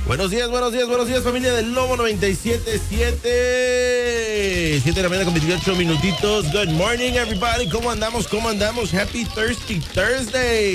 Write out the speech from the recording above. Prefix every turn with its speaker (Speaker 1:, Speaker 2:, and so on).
Speaker 1: Buenos días, familia del Lobo 97.7. 7 de la mañana con 28 minutitos. Good morning, everybody. ¿Cómo andamos? Happy Thursday.